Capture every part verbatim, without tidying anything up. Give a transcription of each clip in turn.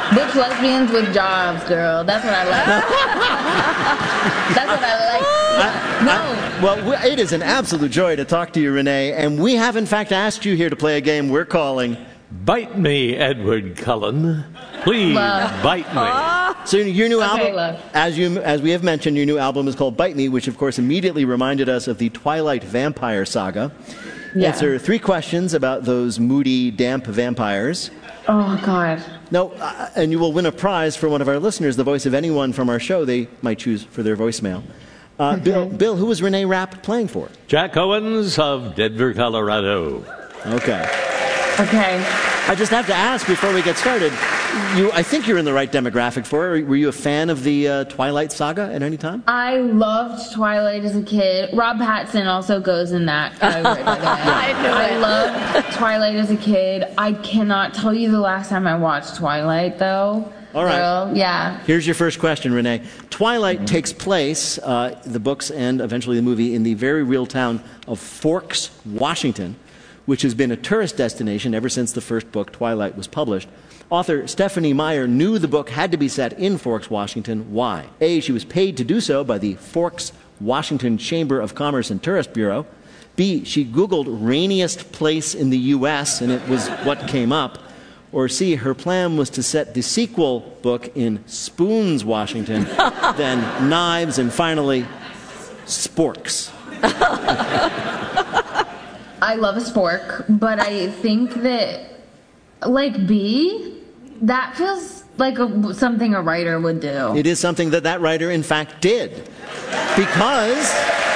Butch lesbians with jobs, girl. That's what I like. That's what I like. I, no. I, well, it is an absolute joy to talk to you, Renee. And we have, in fact, asked you here to play a game we're calling Bite Me, Edward Cullen. Please, Love. bite me. So your new Okay, album, love. as you as we have mentioned, your new album is called Bite Me, which of course immediately reminded us of the Twilight vampire saga. Yeah. Answer three questions about those moody, damp vampires. Oh, God. No, uh, and you will win a prize for one of our listeners, the voice of anyone from our show they might choose for their voicemail. Uh, Okay. Bill, Bill, who was Renee Rapp playing for? Jack Owens of Denver, Colorado. Okay. Okay. I just have to ask before we get started. You, I think you're in the right demographic for it. Were you a fan of the uh, Twilight saga at any time? I loved Twilight as a kid. Rob Pattinson also goes in that category, by the way. I knew I it. loved Twilight as a kid. I cannot tell you the last time I watched Twilight, though. All right. Girl, yeah. Here's your first question, Renee. Twilight takes place, uh, the books and eventually the movie, in the very real town of Forks, Washington, which has been a tourist destination ever since the first book, Twilight, was published. Author Stephanie Meyer knew the book had to be set in Forks, Washington. Why? A, she was paid to do so by the Forks, Washington Chamber of Commerce and Tourist Bureau. B, she Googled rainiest place in the U S, and it was what came up. Or C, her plan was to set the sequel book in Spoons, Washington, then Knives, and finally, Sporks. I love a spork, but I think that, like B, that feels like a, something a writer would do. It is something that that writer, in fact, did. Because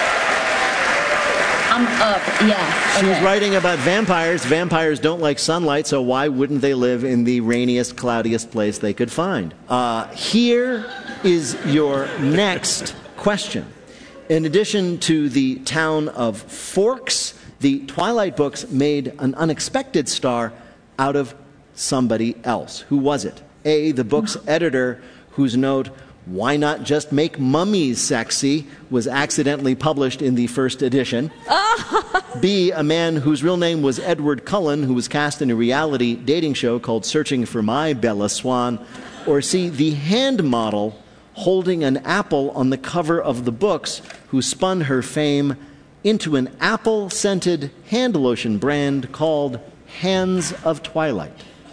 I'm up, yes. she was Okay. writing about vampires. Vampires don't like sunlight, so why wouldn't they live in the rainiest, cloudiest place they could find? Uh, here is your next question. In addition to the town of Forks, the Twilight books made an unexpected star out of somebody else. Who was it? A, the book's editor, whose note, "Why not just make mummies sexy?" was accidentally published in the first edition. B, a man whose real name was Edward Cullen, who was cast in a reality dating show called Searching for My Bella Swan. Or C, the hand model holding an apple on the cover of the books, who spun her fame into an apple-scented hand lotion brand called Hands of Twilight.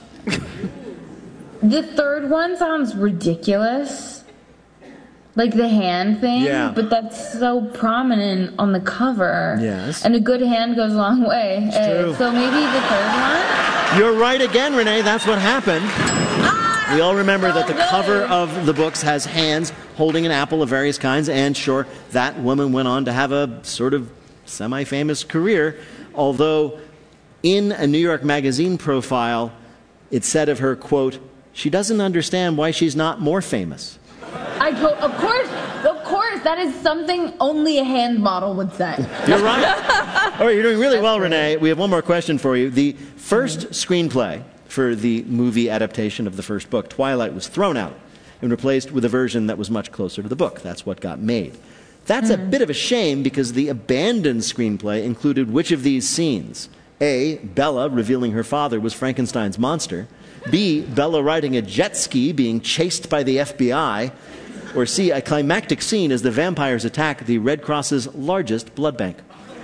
The third one sounds ridiculous. Like the hand thing, Yeah. but that's so prominent on the cover. Yes. And a good hand goes a long way. It's Uh, true. So maybe the third one? You're right again, Renee. That's what happened. We all remember that the so good. cover of the books has hands holding an apple of various kinds, and sure, that woman went on to have a sort of semi-famous career, although in a New York Magazine profile, it said of her, quote, "She doesn't understand why she's not more famous." I to- of course, of course, that is something only a hand model would say. You're right. All right, you're doing really well, Renee. We have one more question for you. The first screenplay for the movie adaptation of the first book, Twilight, was thrown out and replaced with a version that was much closer to the book. That's what got made. That's a bit of a shame because the abandoned screenplay included which of these scenes? A, Bella revealing her father was Frankenstein's monster. B, Bella riding a jet ski being chased by the F B I. Or C, a climactic scene as the vampires attack the Red Cross's largest blood bank.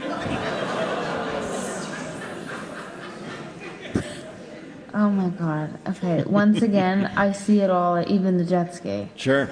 Oh my god. Okay, once again, I see it all, even the jet ski. Sure.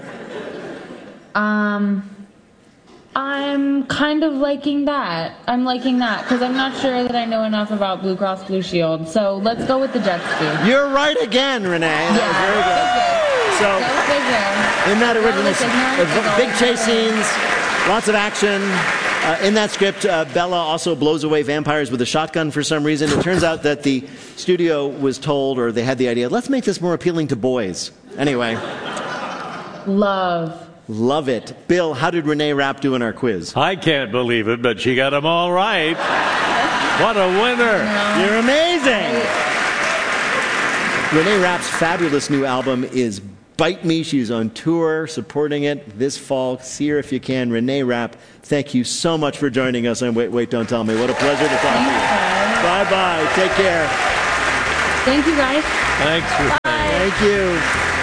Um, I'm kind of liking that. I'm liking that because I'm not sure that I know enough about Blue Cross Blue Shield. So let's go with the jet ski. You're right again, Renee. That was very good. So, Go figure. in that original, Go figure. uh, Go big figure. chase scenes, lots of action. Uh, in that script, uh, Bella also blows away vampires with a shotgun for some reason. It turns out that the studio was told, or they had the idea, let's make this more appealing to boys. Anyway, Love. love it. Bill, how did Renee Rapp do in our quiz? I can't believe it, but she got them all right. What a winner. You're amazing. Renee Rapp's fabulous new album is Bite Me. She's on tour supporting it this fall. See her if you can. Renee Rapp, thank you so much for joining us on Wait, Wait, Don't Tell Me. What a pleasure to talk to you. Bye-bye. Take care. Thank you, guys. Thanks for Thank you.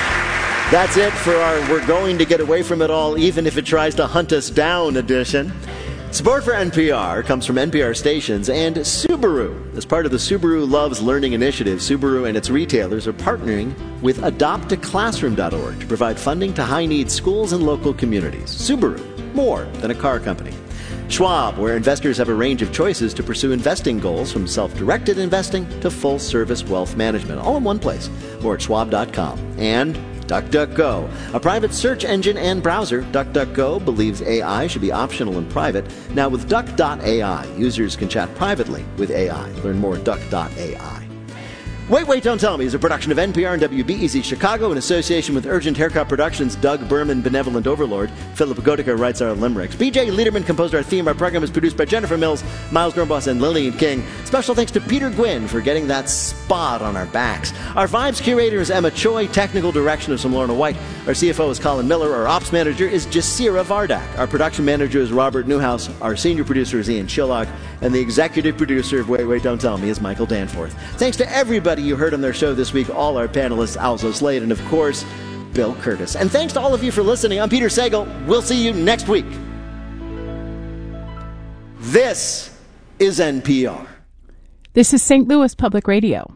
That's it for our We're Going to Get Away From It All, Even If It Tries to Hunt Us Down edition. Support for N P R comes from N P R stations and Subaru. As part of the Subaru Loves Learning initiative, Subaru and its retailers are partnering with adopt a classroom dot org to provide funding to high-need schools and local communities. Subaru, more than a car company. Schwab, where investors have a range of choices to pursue investing goals, from self-directed investing to full-service wealth management, all in one place. More at schwab dot com. And DuckDuckGo, a private search engine and browser. DuckDuckGo believes A I should be optional and private. Now with Duck dot A I, users can chat privately with A I. Learn more at Duck dot A I. Wait, Wait, Don't Tell Me is a production of N P R and W B E Z Chicago in association with Urgent Haircut Productions, Doug Berman, Benevolent Overlord. Philip Gotica writes our limericks. B J Liederman composed our theme. Our program is produced by Jennifer Mills, Miles Dornbos, and Lillian King. Special thanks to Peter Gwynn for getting that spot on our backs. Our Vibes curator is Emma Choi. Technical direction is from Lorna White. Our C F O is Colin Miller. Our ops manager is Jasira Vardak. Our production manager is Robert Newhouse. Our senior producer is Ian Chillock. And the executive producer of Wait, Wait, Don't Tell Me is Michael Danforth. Thanks to everybody you heard on their show this week, all our panelists, Alzo Slade, and of course, Bill Curtis. And thanks to all of you for listening. I'm Peter Sagal. We'll see you next week. This is N P R. This is Saint Louis Public Radio.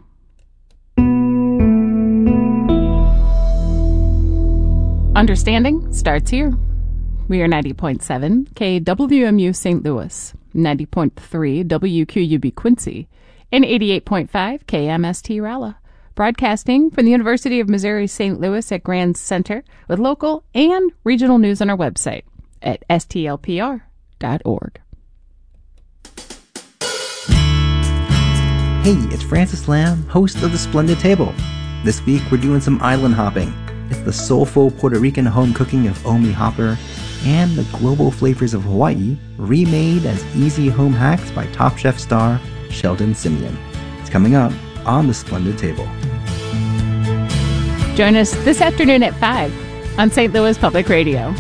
Understanding starts here. We are ninety point seven K W M U Saint Louis, ninety point three W Q U B Quincy, and eighty-eight point five K M S T Rolla, broadcasting from the University of Missouri Saint Louis at Grand Center with local and regional news on our website at S T L P R dot org. Hey, it's Francis Lamb, host of The Splendid Table. This week we're doing some island hopping. It's the soulful Puerto Rican home cooking of Omi Hopper and the global flavors of Hawaii remade as easy home hacks by Top Chef star Sheldon Simeon. It's coming up on The Splendid Table. Join us this afternoon at five on Saint Louis Public Radio.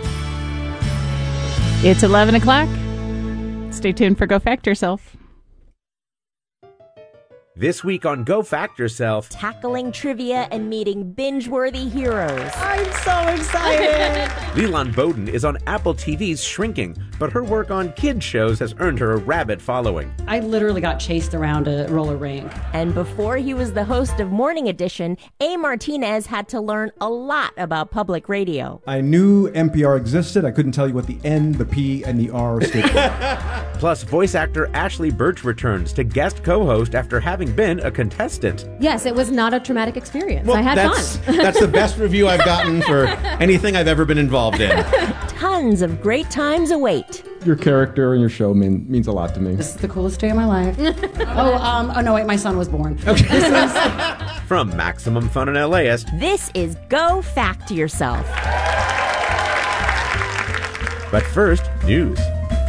It's eleven o'clock. Stay tuned for Go Fact Yourself. This week on Go Fact Yourself, tackling trivia and meeting binge-worthy heroes. I'm so excited! Leland Bowden is on Apple T V's Shrinking, but her work on kids shows has earned her a rabid following. I literally got chased around a roller rink. And before he was the host of Morning Edition, A. Martinez had to learn a lot about public radio. I knew N P R existed. I couldn't tell you what the N, the P, and the R stood for. Plus, voice actor Ashley Birch returns to guest co-host after having been a contestant. Yes, it was not a traumatic experience. Well, I had that's, fun. That's the best review I've gotten for anything I've ever been involved in. Tons of great times await. Your character and your show mean, means a lot to me. This is the coolest day of my life. oh, um, oh no, wait, my son was born. Okay. This is... From Maximum Fun and L A S, this is Go Fact Yourself. But first, news.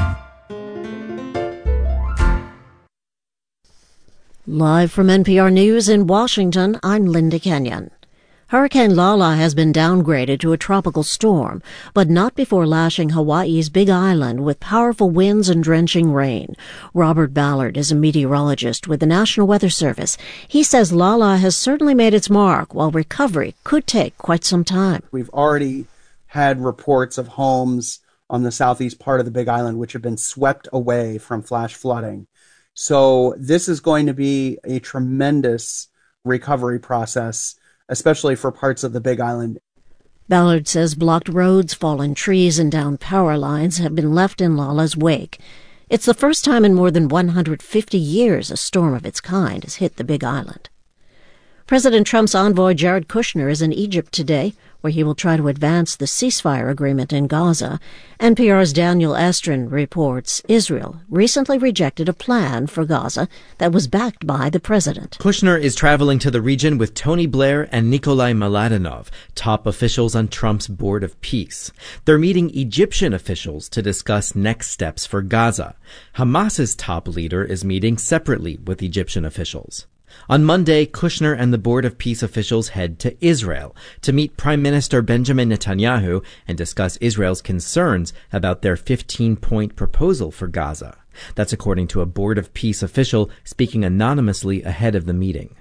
Live from N P R News in Washington, I'm Linda Kenyon. Hurricane Lala has been downgraded to a tropical storm, but not before lashing Hawaii's Big Island with powerful winds and drenching rain. Robert Ballard is a meteorologist with the National Weather Service. He says Lala has certainly made its mark, while recovery could take quite some time. We've already had reports of homes on the southeast part of the Big Island which have been swept away from flash flooding. So this is going to be a tremendous recovery process, especially for parts of the Big Island. Ballard says blocked roads, fallen trees, and downed power lines have been left in Lala's wake. It's the first time in more than one hundred fifty years a storm of its kind has hit the Big Island. President Trump's envoy Jared Kushner is in Egypt today, where he will try to advance the ceasefire agreement in Gaza. N P R's Daniel Estrin reports Israel recently rejected a plan for Gaza that was backed by the president. Kushner is traveling to the region with Tony Blair and Nikolai Mladenov, top officials on Trump's Board of Peace. They're meeting Egyptian officials to discuss next steps for Gaza. Hamas's top leader is meeting separately with Egyptian officials. On Monday, Kushner and the Board of Peace officials head to Israel to meet Prime Minister Benjamin Netanyahu and discuss Israel's concerns about their fifteen-point proposal for Gaza. That's according to a Board of Peace official speaking anonymously ahead of the meeting.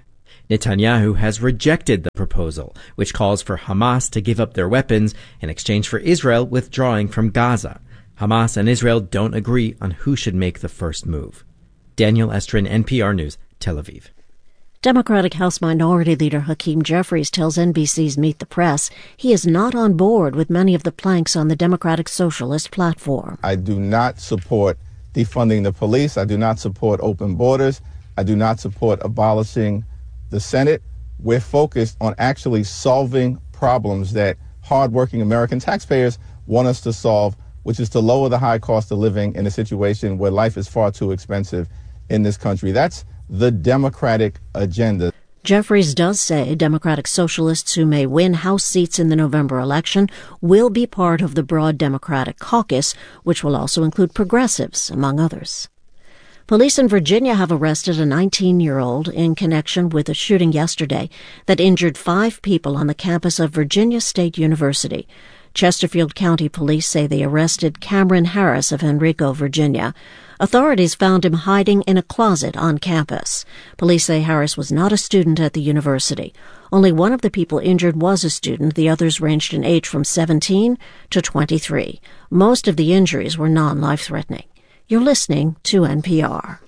Netanyahu has rejected the proposal, which calls for Hamas to give up their weapons in exchange for Israel withdrawing from Gaza. Hamas and Israel don't agree on who should make the first move. Daniel Estrin, N P R News, Tel Aviv. Democratic House Minority Leader Hakeem Jeffries tells N B C's Meet the Press he is not on board with many of the planks on the Democratic Socialist platform. I do not support defunding the police. I do not support open borders. I do not support abolishing the Senate. We're focused on actually solving problems that hardworking American taxpayers want us to solve, which is to lower the high cost of living in a situation where life is far too expensive in this country. That's the Democratic agenda. Jeffries does say Democratic Socialists who may win House seats in the November election will be part of the broad Democratic caucus, which will also include progressives, among others. Police in Virginia have arrested a nineteen-year-old in connection with a shooting yesterday that injured five people on the campus of Virginia State University. Chesterfield County Police say they arrested Cameron Harris of Henrico, Virginia. Authorities found him hiding in a closet on campus. Police say Harris was not a student at the university. Only one of the people injured was a student. The others ranged in age from seventeen to twenty-three. Most of the injuries were non-life-threatening. You're listening to N P R.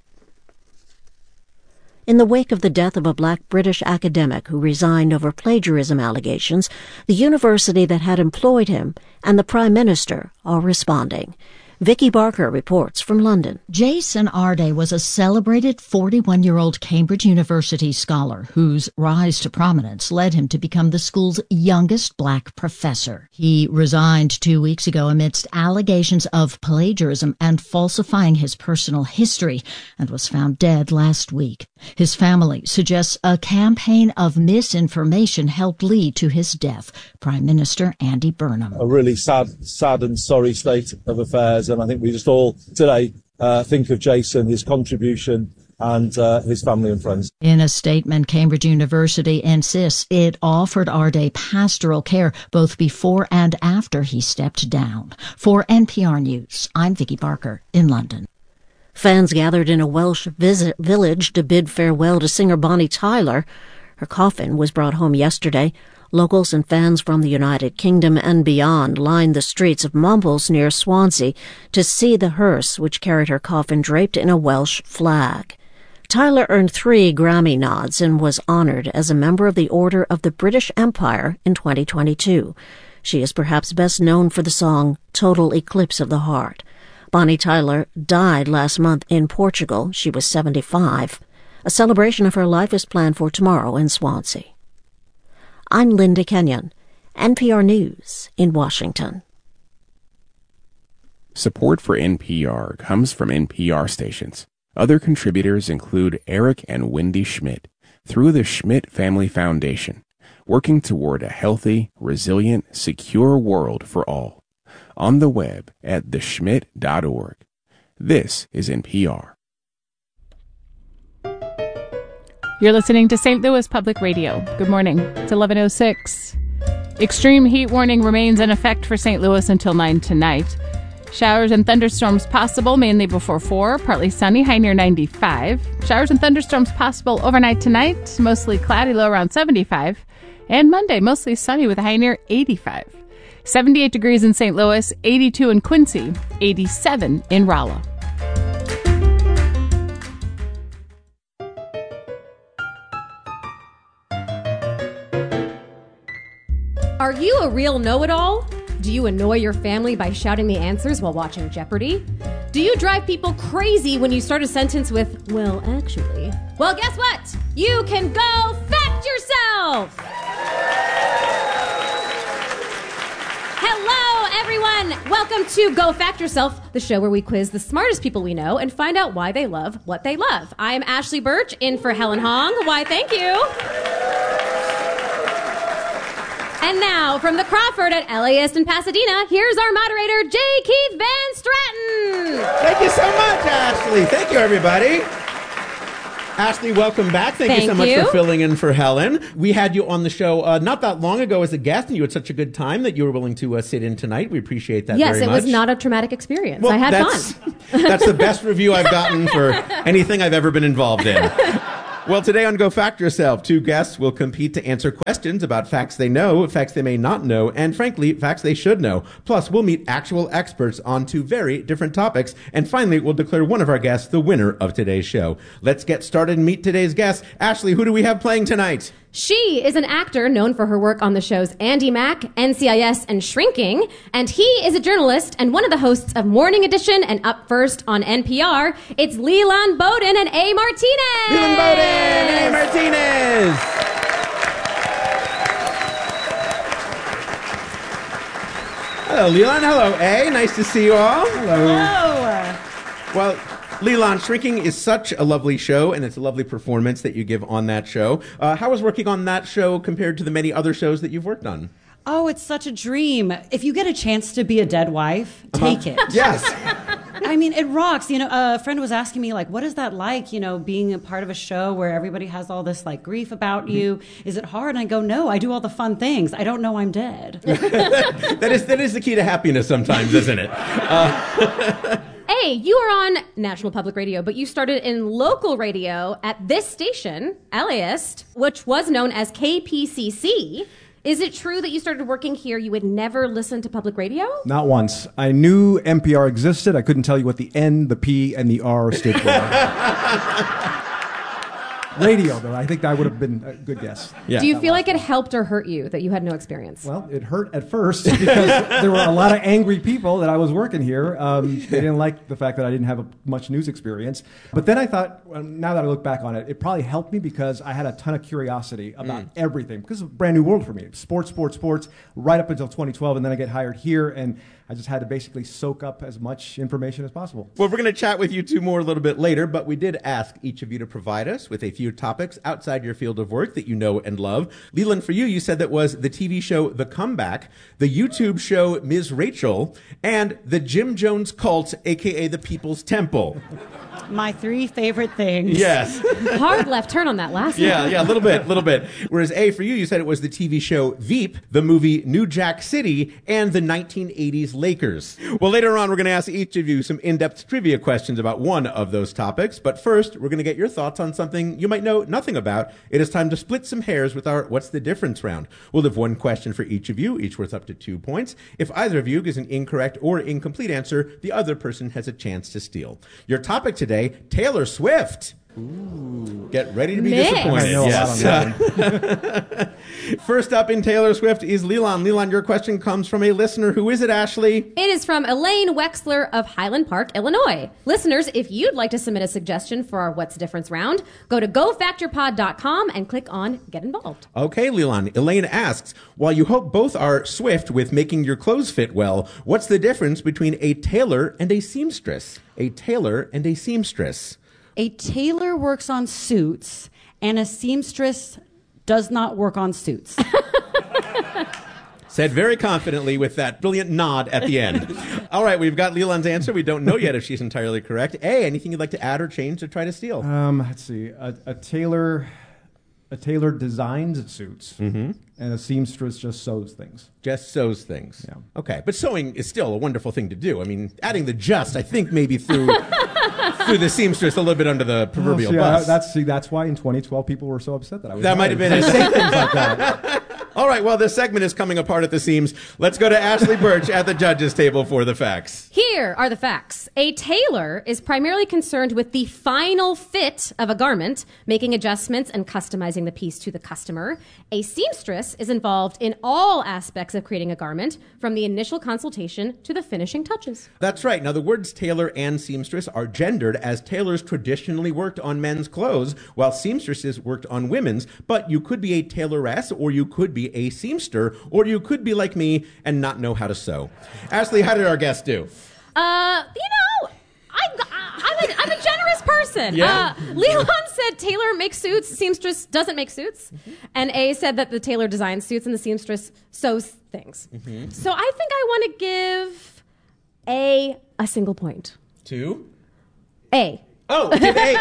In the wake of the death of a black British academic who resigned over plagiarism allegations, the university that had employed him and the Prime Minister are responding. Vicky Barker reports from London. Jason Arday was a celebrated forty-one-year-old Cambridge University scholar whose rise to prominence led him to become the school's youngest black professor. He resigned two weeks ago amidst allegations of plagiarism and falsifying his personal history and was found dead last week. His family suggests a campaign of misinformation helped lead to his death. Prime Minister Andy Burnham. A really sad, sad and sorry state of affairs. And I think we just all today uh, think of Jason, his contribution, and uh, his family and friends. In a statement, Cambridge University insists it offered Arday pastoral care both before and after he stepped down. For N P R News, I'm Vicky Barker in London. Fans gathered in a Welsh visit village to bid farewell to singer Bonnie Tyler. Her coffin was brought home yesterday. Locals and fans from the United Kingdom and beyond lined the streets of Mumbles near Swansea to see the hearse, which carried her coffin draped in a Welsh flag. Tyler earned three Grammy nods and was honored as a member of the Order of the British Empire in twenty twenty-two. She is perhaps best known for the song Total Eclipse of the Heart. Bonnie Tyler died last month in Portugal. She was seventy-five. A celebration of her life is planned for tomorrow in Swansea. I'm Linda Kenyon, N P R News in Washington. Support for N P R comes from N P R stations. Other contributors include Eric and Wendy Schmidt through the Schmidt Family Foundation, working toward a healthy, resilient, secure world for all. On the web at the schmidt dot org. This is N P R. You're listening to Saint Louis Public Radio. Good morning. It's eleven oh six. Extreme heat warning remains in effect for Saint Louis until nine tonight. Showers and thunderstorms possible, mainly before four. Partly sunny, high near ninety-five. Showers and thunderstorms possible overnight tonight. Mostly cloudy, low around seventy-five. And Monday, mostly sunny with a high near eighty-five. seventy-eight degrees in Saint Louis, eighty-two in Quincy, eighty-seven in Rolla. Are you a real know-it-all? Do you annoy your family by shouting the answers while watching Jeopardy? Do you drive people crazy when you start a sentence with, well, actually? Well, guess what? You can go fact yourself! Hello, everyone! Welcome to Go Fact Yourself, the show where we quiz the smartest people we know and find out why they love what they love. I am Ashley Birch, in for Helen Hong. Why, thank you. And now, from the Crawford at L A S in Pasadena, here's our moderator, J. Keith Van Stratton. Thank you so much, Ashley. Thank you, everybody. Ashley, welcome back. Thank, Thank you so much you. for filling in for Helen. We had you on the show uh, not that long ago as a guest, and you had such a good time that you were willing to uh, sit in tonight. We appreciate that yes, very much. Yes, it was not a traumatic experience. Well, I had that's, fun. That's the best review I've gotten for anything I've ever been involved in. Well, today on Go Fact Yourself, two guests will compete to answer questions about facts they know, facts they may not know, and frankly, facts they should know. Plus, we'll meet actual experts on two very different topics. And finally, we'll declare one of our guests the winner of today's show. Let's get started and meet today's guests. Ashley, who do we have playing tonight? She is an actor known for her work on the shows Andy Mack, N C I S, and Shrinking. And he is a journalist and one of the hosts of Morning Edition and Up First on N P R. It's Leland Bowden and A. Martinez. Leland Bowden and A. Martinez. Hello, Leland. Hello, A. Nice to see you all. Hello. Hello. Well, Leland, Shrinking is such a lovely show, and it's a lovely performance that you give on that show. Uh, how was working on that show compared to the many other shows that you've worked on? Oh, it's such a dream. If you get a chance to be a dead wife, take it. Yes. I mean, it rocks. You know, a friend was asking me, like, what is that like, you know, being a part of a show where everybody has all this, like, grief about you? Is it hard? And I go, no, I do all the fun things. I don't know I'm dead. that is that is the key to happiness sometimes, isn't it? Uh, Hey, you are on National Public Radio, but you started in local radio at this station, LAist, which was known as K P C C. Is it true that you started working here, you would never listen to public radio? Not once. I knew N P R existed. I couldn't tell you what the N, the P, and the R stood for. Radio, though. I think that would have been a good guess. Yeah. Do you feel like it helped or hurt you that you had no experience? Well, it hurt at first because there were a lot of angry people that I was working here. Um, they didn't like the fact that I didn't have a, much news experience. But then I thought, well, now that I look back on it, it probably helped me because I had a ton of curiosity about mm. everything. Because it's a brand new world for me. Sports, sports, sports, right up until twenty twelve. And then I get hired here, and I just had to basically soak up as much information as possible. Well, we're going to chat with you two more a little bit later, but we did ask each of you to provide us with a few topics outside your field of work that you know and love. Leland, for you, you said that was the T V show The Comeback, the YouTube show Miz Rachel, and the Jim Jones Cult, a k a the People's Temple. My three favorite things. Yes. Hard left turn on that last yeah, one. Yeah, yeah, a little bit, a little bit. Whereas A, for you, you said it was the T V show Veep, the movie New Jack City, and the nineteen eighties Lakers. Well, later on, we're going to ask each of you some in-depth trivia questions about one of those topics. But first, we're going to get your thoughts on something you might know nothing about. It is time to split some hairs with our What's the Difference round. We'll have one question for each of you, each worth up to two points. If either of you gives an incorrect or incomplete answer, the other person has a chance to steal. Your topic today, Taylor Swift. Ooh. Get ready to be Nick. disappointed. I know Yes. a lot on that one. First up in Taylor Swift is Leland. Leland, your question comes from a listener. Who is it, Ashley? It is from Elaine Wexler of Highland Park, Illinois. Listeners, if you'd like to submit a suggestion for our What's the Difference round, go to go fact your pod dot com and click on Get Involved. Okay, Leland. Elaine asks, while you hope both are swift with making your clothes fit well, what's the difference between a tailor and a seamstress? A tailor and a seamstress. A tailor works on suits, and a seamstress does not work on suits. Said very confidently with that brilliant nod at the end. All right, we've got Leland's answer. We don't know yet if she's entirely correct. A, anything you'd like to add or change to try to steal? Um, let's see. A, a tailor... A tailor designs suits, mm-hmm. and a seamstress just sews things. Just sews things. Yeah. Okay, but sewing is still a wonderful thing to do. I mean, adding the just, I think, maybe threw threw the seamstress a little bit under the proverbial oh, see, bus. I, that's see, that's why in twenty twelve people were so upset that I was. That might have been it. Say things like that. All right, well, this segment is coming apart at the seams. Let's go to Ashley Birch at the judges' table for the facts. Here are the facts. A tailor is primarily concerned with the final fit of a garment, making adjustments and customizing the piece to the customer. A seamstress is involved in all aspects of creating a garment, from the initial consultation to the finishing touches. That's right. Now, the words tailor and seamstress are gendered, as tailors traditionally worked on men's clothes, while seamstresses worked on women's. But you could be a tailoress, or you could be a seamster, or you could be like me and not know how to sew. Ashley, how did our guest do? Uh, you know, I'm, I'm, a, I'm a generous person. Yeah? Uh, Leland said tailor makes suits, seamstress doesn't make suits. Mm-hmm. And A said that the tailor designs suits and the seamstress sews things. Mm-hmm. So I think I want to give A a single point. Two? A. Oh, give A.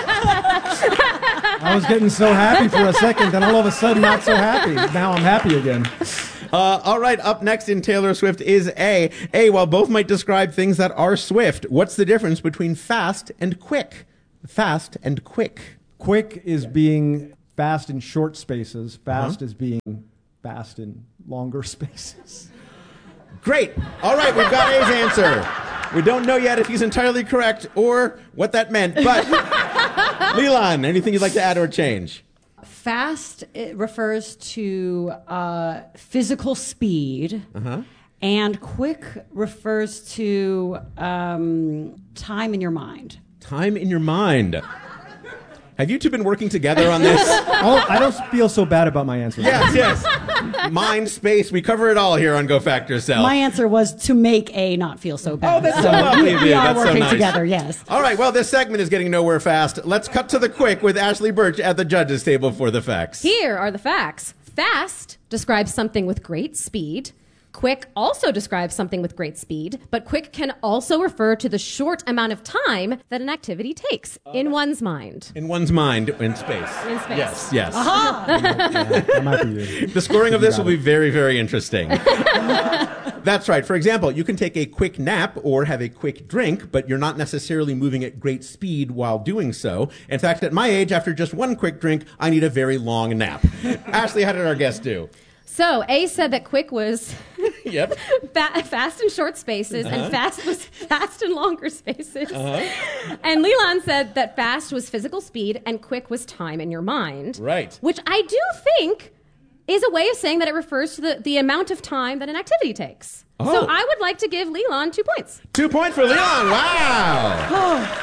I was getting so happy for a second, then all of a sudden not so happy. Now I'm happy again. Uh, all right, up next in Taylor Swift is A. A, while both might describe things that are swift, what's the difference between fast and quick? Fast and quick. quick is being fast in short spaces. Fast Uh-huh. is being fast in longer spaces. Great. All right, we've got A's answer. We don't know yet if he's entirely correct or what that meant, but Leland, anything you'd like to add or change? Fast it refers to uh, physical speed, Uh-huh. and quick refers to um, time in your mind. Time in your mind. Have you two been working together on this? Oh, I don't feel so bad about my answer. Yes, yes. Mind, space, we cover it all here on Go Fact Yourself. My answer was to make A not feel so bad. Oh, that's so so lovely we, of we you. are That's so working nice. together, yes. All right, well, this segment is getting nowhere fast. Let's cut to the quick with Ashley Birch at the judges' table for the facts. Here are the facts. Fast describes something with great speed. Quick also describes something with great speed, but quick can also refer to the short amount of time that an activity takes in one's mind. In one's mind, in space. In space. Yes, yes. Aha! That might be you. The scoring of this will be very, very interesting. That's right. For example, you can take a quick nap or have a quick drink, but you're not necessarily moving at great speed while doing so. In fact, at my age, after just one quick drink, I need a very long nap. Ashley, how did our guest do? So, A said that quick was Yep. fa- fast in short spaces, Uh-huh. and fast was fast in longer spaces. Uh-huh. And Leland said that fast was physical speed, and quick was time in your mind. Right. Which I do think is a way of saying that it refers to the, the amount of time that an activity takes. Oh. So I would like to give Leland two points. Two points for Leon. Wow.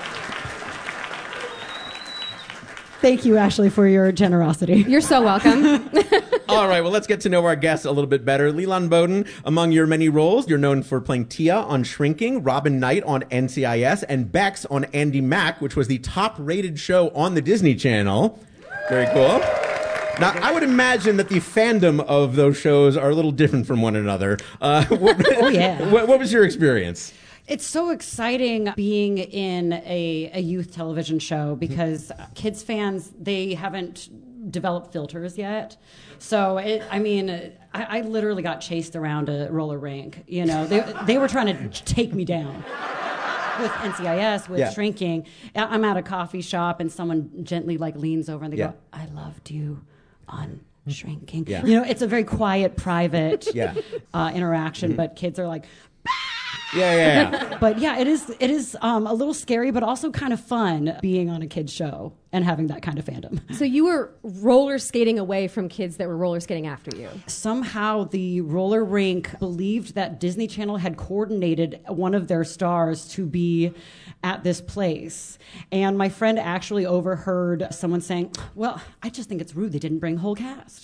Thank you, Ashley, for your generosity. You're so welcome. All right, well, let's get to know our guests a little bit better. Leland Bowden, among your many roles, you're known for playing Tia on Shrinking, Robin Knight on N C I S, and Bex on Andy Mack, which was the top-rated show on the Disney Channel. Very cool. Now, I would imagine that the fandom of those shows are a little different from one another. Uh, what, Oh, yeah. What, what was your experience? It's so exciting being in a, a youth television show because kids fans, they haven't developed filters yet. So, it, I mean, I, I literally got chased around a roller rink. You know, they, they were trying to take me down. With N C I S, with Yeah. Shrinking, I- I'm at a coffee shop and someone gently like leans over and they Yeah. go, "I loved you on Shrinking." Yeah. You know, it's a very quiet, private Yeah. uh, interaction, but kids are like, Yeah, yeah, yeah. but yeah, it is it is um, a little scary, but also kind of fun being on a kid's show and having that kind of fandom. So you were roller skating away from kids that were roller skating after you. Somehow the roller rink believed that Disney Channel had coordinated one of their stars to be at this place. And my friend actually overheard someone saying, "Well, I just think it's rude they didn't bring whole cast."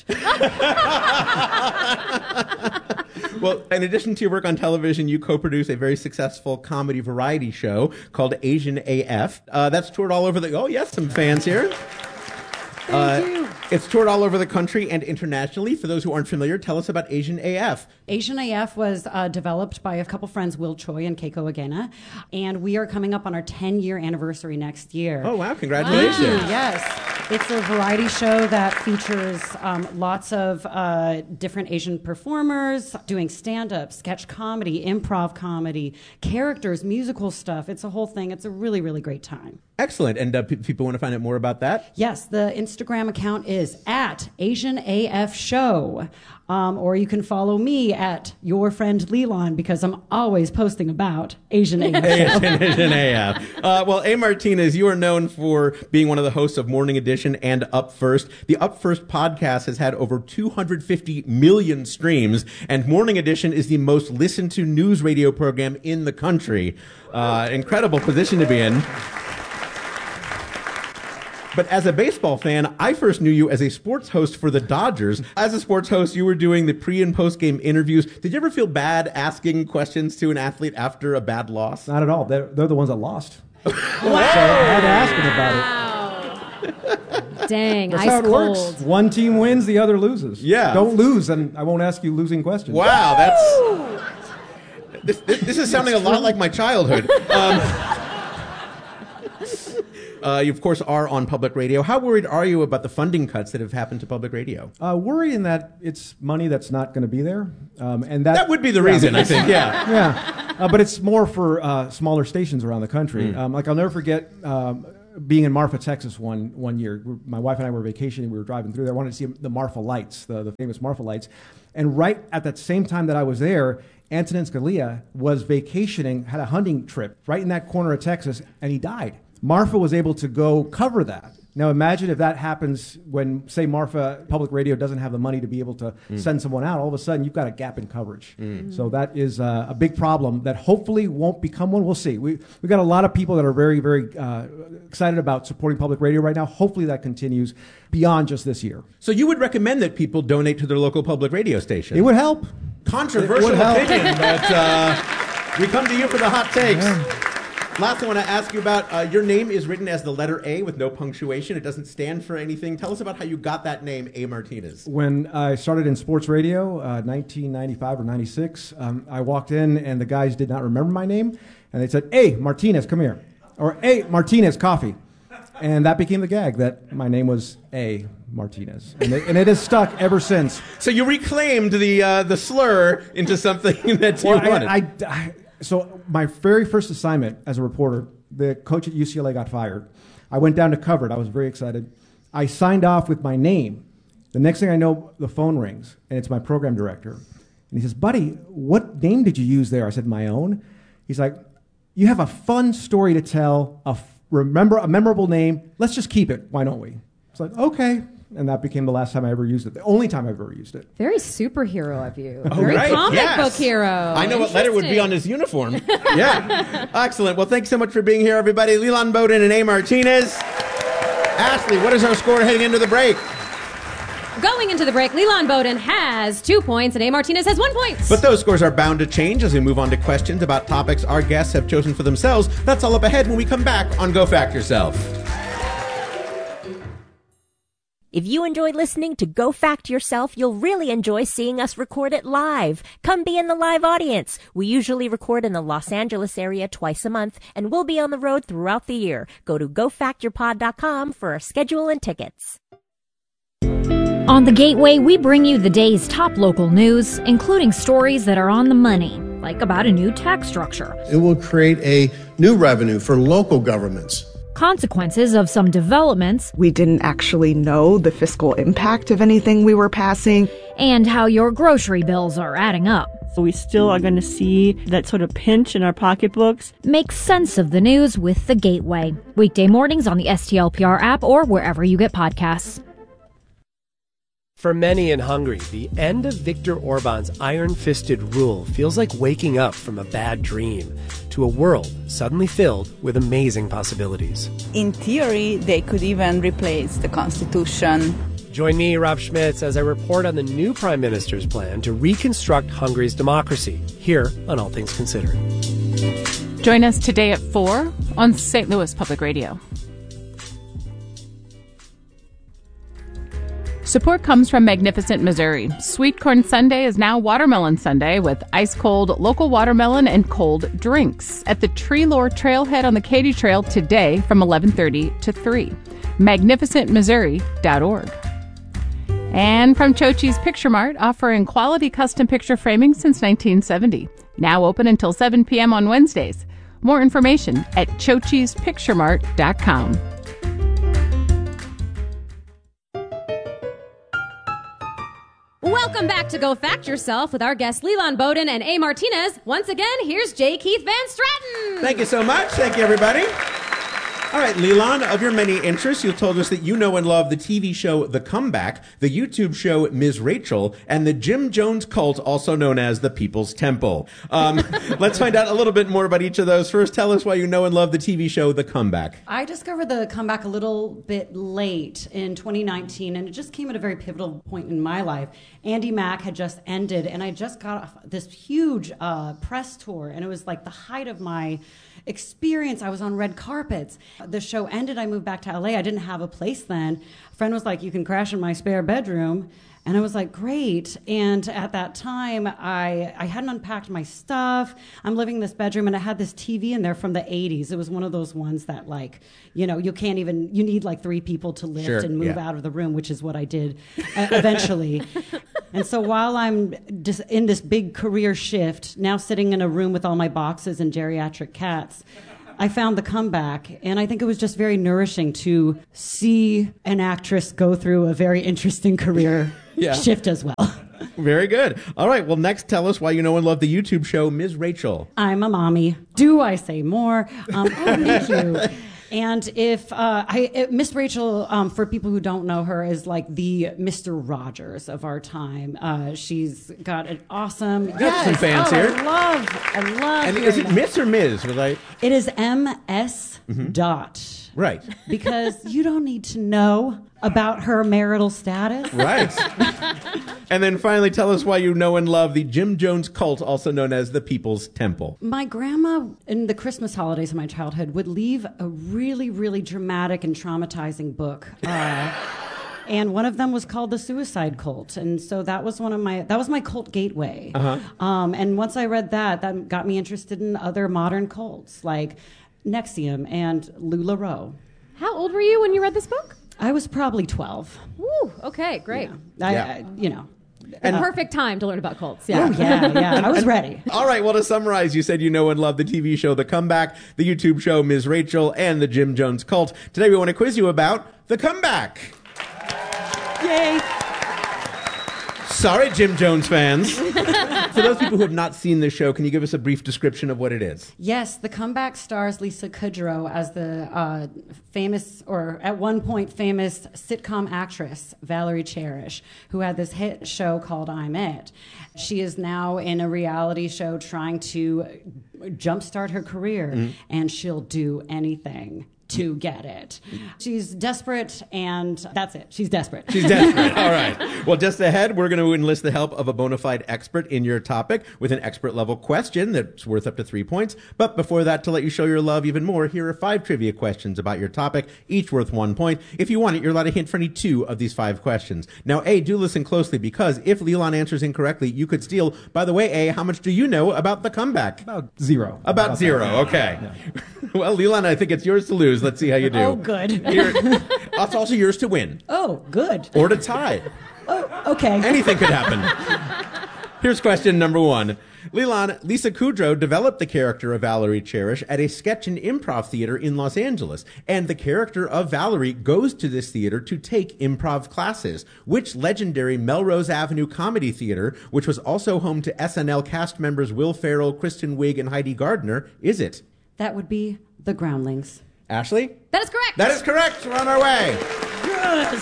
Well, in addition to your work on television, you co-produce a very successful comedy variety show called Asian A F. Uh, that's toured all over the... Oh, yes, some fans here. Thank you. It's toured all over the country and internationally. For those who aren't familiar, tell us about Asian A F. Asian A F was uh, developed by a couple friends, Will Choi and Keiko Agena, and we are coming up on our ten-year anniversary next year. Oh, wow, congratulations. Wow. Yes. It's a variety show that features um, lots of uh, different Asian performers doing stand-up, sketch comedy, improv comedy, characters, musical stuff. It's a whole thing. It's a really, really great time. Excellent. And uh, p- people want to find out more about that? Yes, the Instagram account is at Asian A F Show. Um, or you can follow me at your friend Leland because I'm always posting about Asian A F Show. Asian, Asian A F. Uh, well, A. Martinez, you are known for being one of the hosts of Morning Edition and Up First. The Up First podcast has had over two hundred fifty million streams, and Morning Edition is the most listened to news radio program in the country. Uh, incredible position to be in. But as a baseball fan, I first knew you as a sports host for the Dodgers. As a sports host, you were doing the pre- and post-game interviews. Did you ever feel bad asking questions to an athlete after a bad loss? Not at all. They're, they're the ones that lost. So I had to ask them about it. Dang, That's ice how it cold. works. One team wins, the other loses. Yeah. Don't lose, and I won't ask you losing questions. Wow, that's... This, this, this is sounding a lot like my childhood. Um, uh, you, of course, are on public radio. How worried are you about the funding cuts that have happened to public radio? Uh, worrying that it's money that's not going to be there. Um, and that, That would be the yeah. reason, I think, yeah. Yeah. Uh, but it's more for uh, smaller stations around the country. Mm. Um, like, I'll never forget... Um, being in Marfa, Texas one one year. My wife and I were vacationing. We were driving through there. I wanted to see the Marfa lights, the, the famous Marfa lights. And right at that same time that I was there, Antonin Scalia was vacationing, had a hunting trip right in that corner of Texas, and he died. Marfa was able to go cover that. Now imagine if that happens when, say, Marfa Public Radio doesn't have the money to be able to mm. send someone out. All of a sudden, you've got a gap in coverage. Mm. So that is uh, a big problem that hopefully won't become one. We'll see. We, we've got a lot of people that are very, very uh, excited about supporting public radio right now. Hopefully that continues beyond just this year. So you would recommend that people donate to their local public radio station? It would help. Controversial opinion, but uh, we come to you for the hot takes. Yeah. Last, I want to ask you about uh, your name is written as the letter A with no punctuation. It doesn't stand for anything. Tell us about how you got that name, A. Martinez. When I started in sports radio, uh, nineteen ninety-five or ninety-six, um, I walked in and the guys did not remember my name. And they said, A. Martinez, come here. Or A. Martinez, coffee. And that became the gag, that my name was A. Martinez. And it, and it has stuck ever since. So you reclaimed the uh, the slur into something that you well, wanted. I, I, I, so my very first assignment as a reporter, the coach at U C L A got fired. I went down to cover it. I was very excited. I signed off with my name. The next thing I know, the phone rings, and it's my program director. And he says, buddy, what name did you use there? I said, my own. He's like, you have a fun story to tell, a f- remember a memorable name. Let's just keep it. Why don't we? It's like, okay. And that became the last time I ever used it. The only time I've ever used it. Very superhero of you. Oh, Very right. comic yes. book hero. I know what letter would be on his uniform. Yeah. Excellent. Well, thanks so much for being here, everybody. Leland Bowden and A. Martinez. Ashley, what is our score heading into the break? Going into the break, Leland Bowden has two points and A. Martinez has one point. But those scores are bound to change as we move on to questions about topics our guests have chosen for themselves. That's all up ahead when we come back on Go Fact Yourself. If you enjoyed listening to Go Fact Yourself, you'll really enjoy seeing us record it live. Come be in the live audience. We usually record in the Los Angeles area twice a month, and we'll be on the road throughout the year. Go to go fact your pod dot com for our schedule and tickets. On The Gateway, we bring you the day's top local news, including stories that are on the money, like about a new tax structure. It will create a new revenue for local governments. Consequences of some developments. We didn't actually know the fiscal impact of anything we were passing. And how your grocery bills are adding up. So we still are going to see that sort of pinch in our pocketbooks. Make sense of the news with The Gateway. Weekday mornings on the S T L P R app or wherever you get podcasts. For many in Hungary, the end of Viktor Orban's iron-fisted rule feels like waking up from a bad dream to a world suddenly filled with amazing possibilities. In theory, they could even replace the constitution. Join me, Rob Schmitz, as I report on the new Prime Minister's plan to reconstruct Hungary's democracy, here on All Things Considered. Join us today at four on Saint Louis Public Radio. Support comes from Magnificent Missouri. Sweet Corn Sundae is now Watermelon Sundae with ice-cold local watermelon and cold drinks at the Treelore Trailhead on the Katy Trail today from eleven thirty to three. magnificent missouri dot org. And from Chochi's Picture Mart, offering quality custom picture framing since nineteen seventy. Now open until seven p.m. on Wednesdays. More information at chochis picture mart dot com. Welcome back to Go Fact Yourself with our guests Leland Bowden and A. Martinez. Once again, here's J. Keith Van Stratton. Thank you so much. Thank you, everybody. All right, Leland, of your many interests, you told us that you know and love the T V show The Comeback, the YouTube show Miz Rachel, and the Jim Jones cult, also known as the People's Temple. Um, let's find out a little bit more about each of those. First, tell us why you know and love the T V show The Comeback. I discovered The Comeback a little bit late in twenty nineteen, and it just came at a very pivotal point in my life. Andy Mack had just ended, and I just got off this huge uh, press tour, and it was like the height of my experience. I was on red carpets. The show ended. I moved back to L A. I didn't have a place then. A friend was like, you can crash in my spare bedroom. And I was like, great. And at that time, I, I hadn't unpacked my stuff. I'm living in this bedroom, and I had this T V in there from the eighties. It was one of those ones that, like, you know, you can't even, you need like three people to lift Sure, and move yeah. out of the room, which is what I did uh, eventually. And so while I'm just in this big career shift, now sitting in a room with all my boxes and geriatric cats, I found The Comeback, and I think it was just very nourishing to see an actress go through a very interesting career Yeah. shift as well. Very good. All right. Well, next, tell us why you know and love the YouTube show Miz Rachel. I'm a mommy. Do I say more? Um, oh, thank you. And if uh, I, it, Miss Rachel, um, for people who don't know her, is like the Mister Rogers of our time. Uh, she's got an awesome. Got Yes, some fans oh, here. I love. I love. And hearing is it that. Miss or Miz? Was I... It is M S Mhm. dot. Right. Because you don't need to know about her marital status. Right. And then finally, tell us why you know and love the Jim Jones cult, also known as the People's Temple. My grandma, in the Christmas holidays of my childhood, would leave a really, really dramatic and traumatizing book. Uh, and one of them was called The Suicide Cult. And so that was one of my, that was my cult gateway. Uh-huh. Um, and once I read that, that got me interested in other modern cults like N X I V M and LuLaRoe. How old were you when you read this book? I was probably twelve. Woo, okay, great. I, Yeah. I, you know. And uh, perfect time to learn about cults. Yeah. Oh, yeah, yeah. I was ready. All right, well, to summarize, you said you know and love the T V show The Comeback, the YouTube show Miz Rachel, and the Jim Jones cult. Today we want to quiz you about The Comeback. Yay. Sorry, Jim Jones fans. For those people who have not seen this show, can you give us a brief description of what it is? Yes, The Comeback stars Lisa Kudrow as the uh, famous, or at one point famous, sitcom actress Valerie Cherish, who had this hit show called I'm It. She is now in a reality show trying to jumpstart her career, Mm-hmm. and she'll do anything to get it. She's desperate, and that's it. She's desperate. She's desperate. All right. Well, just ahead, we're going to enlist the help of a bona fide expert in your topic with an expert level question that's worth up to three points. But before that, to let you show your love even more, here are five trivia questions about your topic, each worth one point. If you want it, you're allowed a hint for any two of these five questions. Now, A, do listen closely, because if Leland answers incorrectly, you could steal. By the way, A, how much do you know about The Comeback? About zero. About, About zero. that. Okay. Yeah. Well, Leland, I think it's yours to lose. Let's see how you do. Oh, good. Here, it's also yours to win. Oh, good. Or to tie. Oh, okay. Anything could happen. Here's question number one. Leland, Lisa Kudrow developed the character of Valerie Cherish at a sketch and improv theater in Los Angeles. And the character of Valerie goes to this theater to take improv classes. Which legendary Melrose Avenue comedy theater, which was also home to S N L cast members Will Ferrell, Kristen Wiig, and Heidi Gardner, is it? That would be The Groundlings. Ashley? That is correct. That is correct. We're on our way. Yes.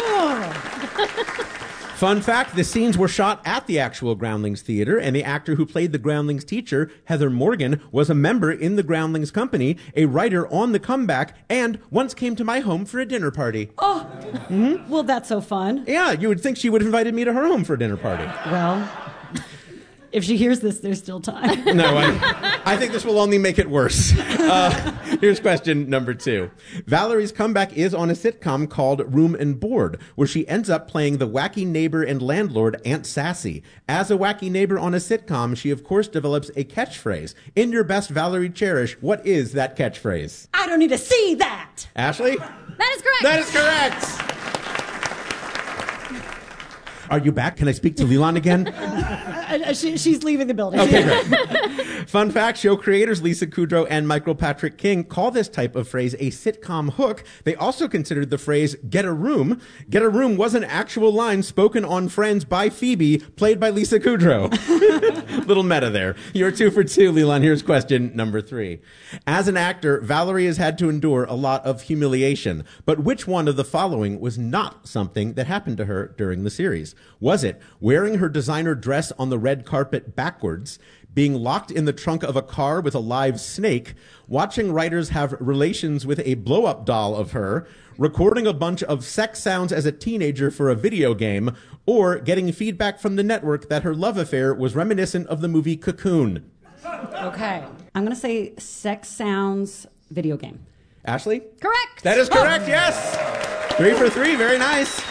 Oh. Fun fact, the scenes were shot at the actual Groundlings Theater, and the actor who played the Groundlings teacher, Heather Morgan, was a member in the Groundlings Company, a writer on The Comeback, and once came to my home for a dinner party. Oh, mm-hmm. Well, that's so fun. Yeah, you would think she would have invited me to her home for a dinner party. Well, if she hears this, there's still time. No, I, I think this will only make it worse. Uh, here's question number two. Valerie's comeback is on a sitcom called Room and Board, where she ends up playing the wacky neighbor and landlord, Aunt Sassy. As a wacky neighbor on a sitcom, she of course develops a catchphrase. In your best Valerie Cherish, what is that catchphrase? I don't need to see that. Ashley? That is correct. That is correct. Are you back? Can I speak to Leland again? Uh, she, she's leaving the building. Okay, great. Fun fact, show creators Lisa Kudrow and Michael Patrick King call this type of phrase a sitcom hook. They also considered the phrase get a room. Get a room was an actual line spoken on Friends by Phoebe, played by Lisa Kudrow. Little meta there. You're two for two, Leland. Here's question number three. As an actor, Valerie has had to endure a lot of humiliation. But which one of the following was not something that happened to her during the series? Was it wearing her designer dress on the red carpet backwards, being locked in the trunk of a car with a live snake, watching writers have relations with a blow-up doll of her, recording a bunch of sex sounds as a teenager for a video game, or getting feedback from the network that her love affair was reminiscent of the movie Cocoon? Okay. I'm going to say sex sounds video game. Ashley? Correct. That is correct, yes. Three for three. Very nice.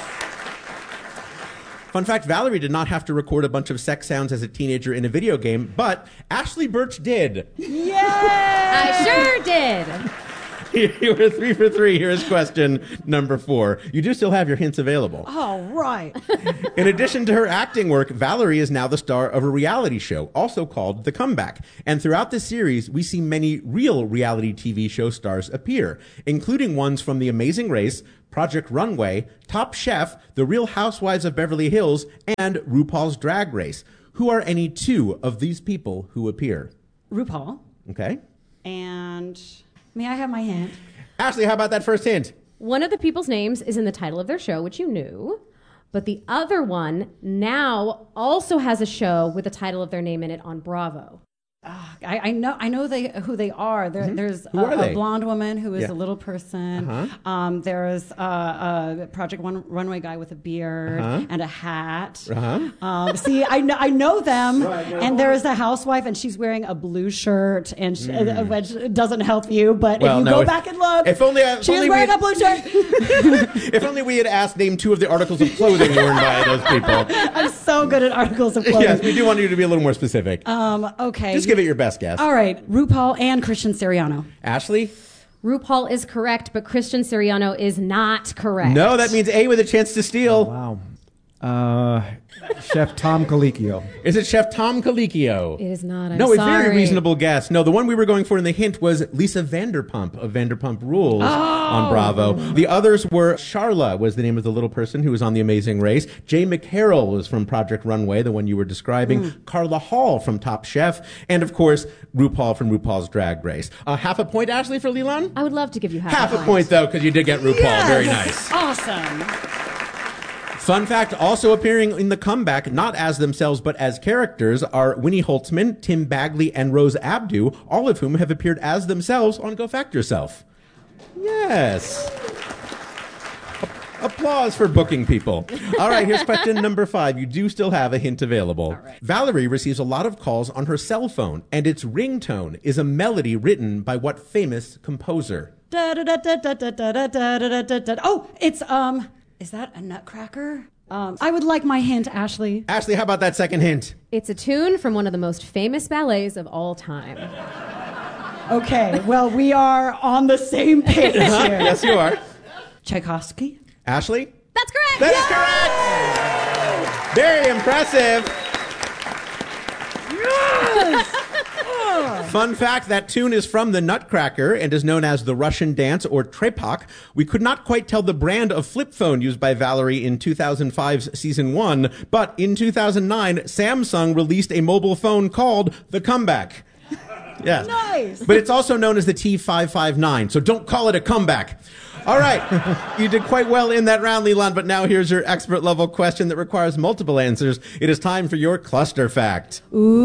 Fun fact, Valerie did not have to record a bunch of sex sounds as a teenager in a video game, but Ashley Birch did. Yeah! I sure did. You were three for three. Here's question number four. You do still have your hints available. Oh, right. In addition to her acting work, Valerie is now the star of a reality show, also called The Comeback. And throughout the series, we see many real reality T V show stars appear, including ones from The Amazing Race, Project Runway, Top Chef, The Real Housewives of Beverly Hills, and RuPaul's Drag Race. Who are any two of these people who appear? RuPaul. Okay. And may I have my hint? Ashley, how about that first hint? One of the people's names is in the title of their show, which you knew. But the other one now also has a show with the title of their name in it on Bravo. Uh, I, I know I know they who they are. There, Mm-hmm. There's Who a, are they? a blonde woman who is Yeah. a little person. Uh-huh. Um, there's uh, a Project One Runway guy with a beard Uh-huh. and a hat. Uh-huh. Um, see, I know I know them. Right, no. And there's a housewife, and she's wearing a blue shirt, and she, Mm. uh, which doesn't help you. But Well, if you no, go if- back and look, if only I- if she only is wearing we- a blue shirt. If only we had asked name two of the articles of clothing worn by those people. I'm so good at articles of clothing. Yes, we do want you to be a little more specific. Um, okay. Just give it your best guess. All right, RuPaul and Christian Siriano. Ashley? RuPaul is correct, but Christian Siriano is not correct. No, that means A with a chance to steal. Wow. Uh, Chef Tom Colicchio. Is it Chef Tom Colicchio? It is not. I'm no, it's sorry. very reasonable guess. No, the one we were going for in the hint was Lisa Vanderpump of Vanderpump Rules on Bravo. The others were Charla was the name of the little person who was on The Amazing Race. Jay McCarroll was from Project Runway, the one you were describing. Mm. Carla Hall from Top Chef. And, of course, RuPaul from RuPaul's Drag Race. Uh, half a point, Ashley, for Leland? I would love to give you half, Half a a point. point, though, because you did get RuPaul. Yes! Very nice. Awesome. Fun fact, also appearing in The Comeback, not as themselves but as characters, are Winnie Holtzman, Tim Bagley, and Rose Abdu, all of whom have appeared as themselves on Go Fact Yourself. Yes. A- applause for booking people. All right, here's question number five. You do still have a hint available. Valerie receives a lot of calls on her cell phone, and its ringtone is a melody written by what famous composer? Da, da, da, da, da, da, da, da, da, da, da. Oh, it's um. Is that a Nutcracker? Um, I would like my hint, Ashley. Ashley, how about that second hint? It's a tune from one of the most famous ballets of all time. Okay, well, we are on the same page here. Yes, you are. Tchaikovsky? Ashley? That's correct. That is correct. Very impressive. Yes! Fun fact, that tune is from the Nutcracker and is known as the Russian dance or trepak. We could not quite tell the brand of flip phone used by Valerie in two thousand five's season one, but in two thousand nine, Samsung released a mobile phone called The Comeback. Yes. Nice. But it's also known as the T five five nine, so don't call it a comeback. All right. You did quite well in that round, Leland, but now here's your expert level question that requires multiple answers. It is time for your cluster fact.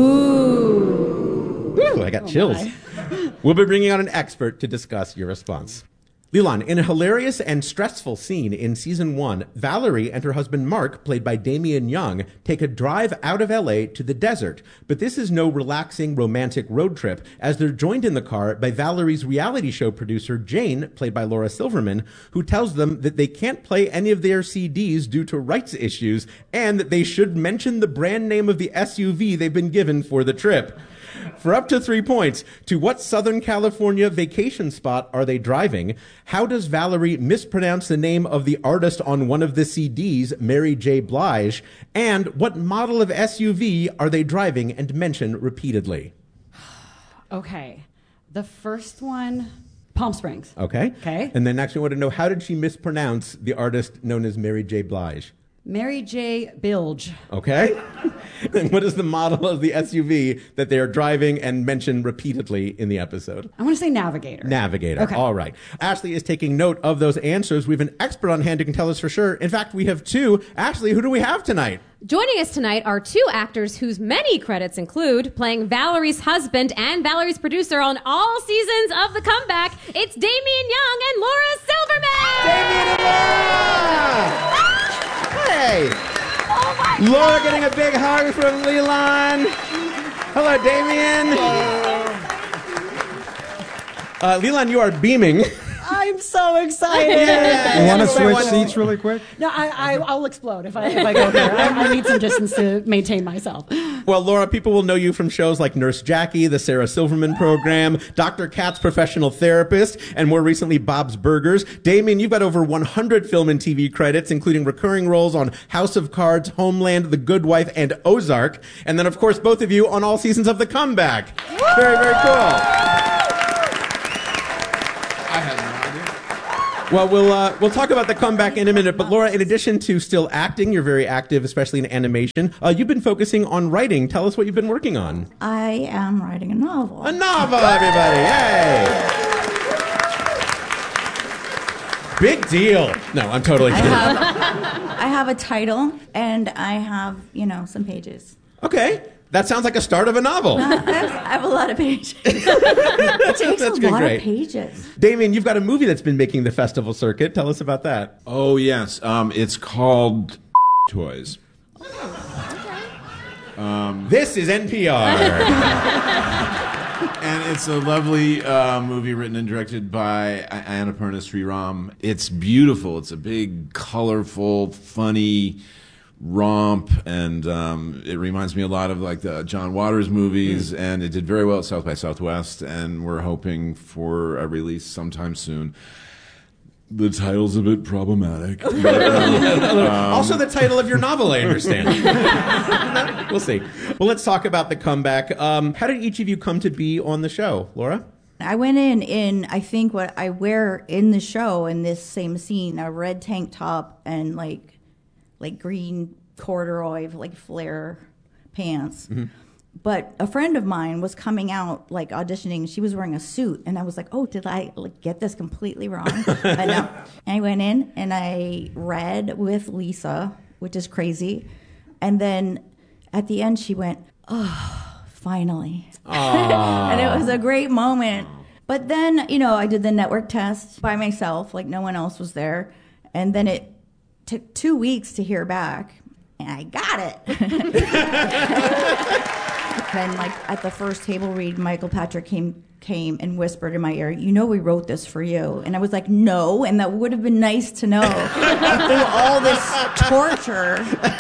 Ooh. Ooh, I got chills. We'll be bringing on an expert to discuss your response. Leland, in a hilarious and stressful scene in season one, Valerie and her husband Mark, played by Damian Young, take a drive out of L A to the desert. But this is no relaxing romantic road trip, as they're joined in the car by Valerie's reality show producer Jane, played by Laura Silverman, who tells them that they can't play any of their C Ds due to rights issues, and that they should mention the brand name of the S U V they've been given for the trip. For up to three points, to what Southern California vacation spot are they driving? How does Valerie mispronounce the name of the artist on one of the C Ds, Mary J. Blige? And what model of S U V are they driving and mention repeatedly? Okay. The first one, Palm Springs. Okay. Okay. And then next we want to know, how did she mispronounce the artist known as Mary J. Blige? Mary J. Bilge. Okay. And what is the model of the S U V that they are driving and mention repeatedly in the episode? I want to say Navigator. Navigator. Okay. All right. Ashley is taking note of those answers. We have an expert on hand who can tell us for sure. In fact, we have two. Ashley, who do we have tonight? Joining us tonight are two actors whose many credits include playing Valerie's husband and Valerie's producer on all seasons of The Comeback. It's Damian Young and Laura Silverman! Damian and Laura! Hey! Oh my Laura God. getting a big hug from Leland. Hello, Damian. Uh, Leland, you are beaming. I I'm so excited. You want to switch seats really quick? No, I, I, I'll explode if I, if I go there. I, I need some distance to maintain myself. Well, Laura, people will know you from shows like Nurse Jackie, the Sarah Silverman Program, Doctor Katz Professional Therapist, and more recently, Bob's Burgers. Damien, you've got over one hundred film and T V credits, including recurring roles on House of Cards, Homeland, The Good Wife, and Ozark. And then, of course, both of you on all seasons of The Comeback. Very, very cool. I had no idea. Well, we'll uh, we'll talk about The Comeback in a minute. But Laura, in addition to still acting, you're very active, especially in animation. Uh, you've been focusing on writing. Tell us what you've been working on. I am writing a novel. A novel, everybody! Yay! Big deal. No, I'm totally I kidding. have, I have a title, and I have, you know, some pages. Okay. That sounds like a start of a novel. I have, I have a lot of pages. It takes That's a good, lot great. of pages. Damien, you've got a movie that's been making the festival circuit. Tell us about that. Oh, yes. Um, it's called Toys. Um, this is N P R. And it's a lovely uh, movie written and directed by Annapurna Sriram. It's beautiful. It's a big, colorful, funny romp, and um, it reminds me a lot of like the John Waters movies, mm. and it did very well at South by Southwest, and we're hoping for a release sometime soon. The title's a bit problematic. But, um, also the title of your novel, I understand. We'll see. Well, let's talk about The Comeback. Um, how did each of you come to be on the show? Laura? I went in in, I think, what I wear in the show in this same scene, a red tank top and like like green corduroy, like flare pants. Mm-hmm. But a friend of mine was coming out, like, auditioning. She was wearing a suit. And I was like, oh, did I like, get this completely wrong? But no. And I went in and I read with Lisa, which is crazy. And then at the end, she went, oh, finally. And it was a great moment. But then, you know, I did the network test by myself. Like, no one else was there. And then it took two weeks to hear back. And I got it. Then, like, at the first table read, Michael Patrick came came and whispered in my ear, you know we wrote this for you. And I was like, no, and that would have been nice to know. Through all this torture.